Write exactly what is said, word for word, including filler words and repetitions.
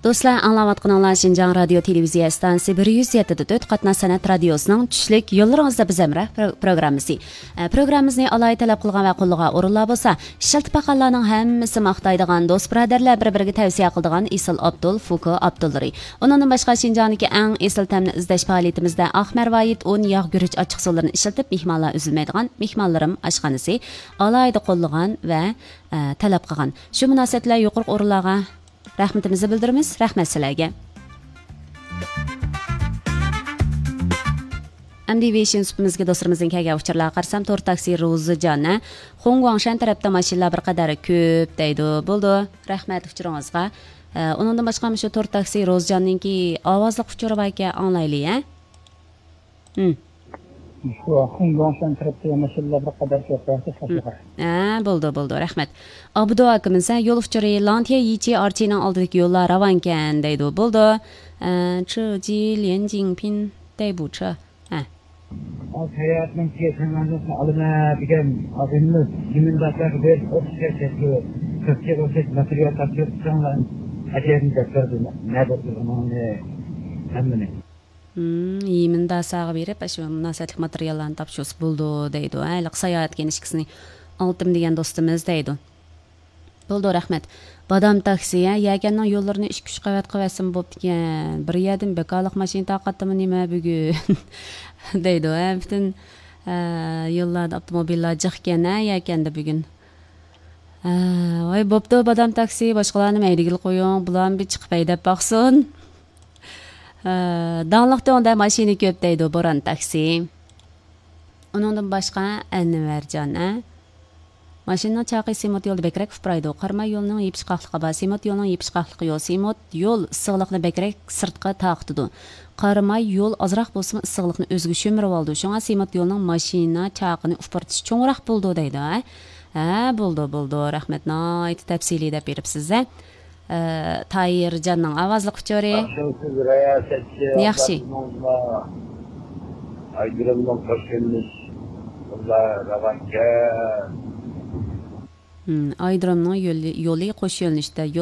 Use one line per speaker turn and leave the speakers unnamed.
Do'stlar, anglayotganinglar Şinjan radio televiziya stansiyasi bir yuz yetti nöqta to'rt qatnash san'at radiosining tushlik yo'llaringizda biz amra programmasi. Programmamizni alay talab qilgan va qo'llagan o'rinlar bo'lsa, shiltpaqanlarning hammasi maqtaydigan do'st birodarlar bir-biriga tavsiya qiladigan Isil Abdul Fuko Abdullari. Undan boshqa Şinjandagi eng esil ta'mni izlash faoliyatimizda Ahmer Vayit un yog' guruch ochiq suvlarini ishlatib mehmonlar uzilmaydigan mehmonlarim oshxonasi alayda qo'llagan va talab qilgan. Shu munosabat bilan yuqori o'rinlarga rahmatimizni bildiramiz. Rahmat sizlarga. Amdi Vision supimizga do'stlarimizning kelgan uchurlarga qarsam to'rt taksi Ro'zijonni Hongwangshan tarafda mashinalar bir qadar ko'p deydi. Bo'ldi. Rahmat uchuringizga. Undan boshqa shu to'rt taksi Ro'zijonninki ovozli uchuri bor ekan, anglaylik, ha? Hm.
Şu Hongwangshan tarafda mashinalar bir qadar ko'p bo'lsa,
ha, bo'ldi, bo'ldi. Rahmat. Abdu akamiz yo'l uchuri Lantiya Yichi Archining oldidagi yo'llar ravankan deydi. Bo'ldi. Chiji Lianjingpin deybuchi. Ha.
Hayatning kechirmasini olma degan odamimiz yimindaqlar bir o'tishga ketdi. Ko'pchilik o'sha material topshirib turganlar ajoyib daftarda nada turganini hammani.
Hmm, yiminda sağ berib, shu munosabatli materiallarni topshirish bo'ldi deydi. Hali sayohat kenishkisini oltim degan do'stimiz deydi. Bo'ldi, rahmat. Badam taksiya yaganning yo'llarini ikki uch qavat qilvasin bo'pti ekan. Bir yerdan bekorlik mashina taqatdimi nima bugun deydi. Butun yo'llarda avtomobillar jiq ekan, yakanda bugun. Voy bo'pti, badam taksi boshqalarni maydigil qo'ying, bularni bir chiqib haydab baqsin. Dağlıqda onda mashina ko'p deydi Boran taksi. Uningdan boshqa Anvarjon, a? Mashina chaqi Simot yo'lda bekrak upraydi. Qarma yo'lning yepishqoqligi bor. Simot yo'lning yepishqoqligi yo'q. Simot yo'l issiqlikni bekrak sirtqa taqtidi. Qarma yo'l ozroq bo'lsa issiqlikni o'ziga sho'mirib oldi. Shunga Simot yo'lning mashina chaqini upratish cho'ngroq bo'ldi deydi, a? Ha, bo'ldi, bo'ldi. Rahmat. Noyt tafsiliy deb beribsiz-a. Tayirjonning ovozli uchuri. Yaxshi.
Aydırımdan başkanımız Allah ravanka.
Hmm, Aydırımning yo'li yo'li qo'sh yo'nalishda